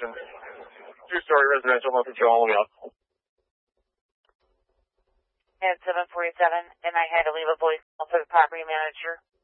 direction. Two-story residential, multi-trail all the way up. At 747, and I had to leave a voicemail for the property manager.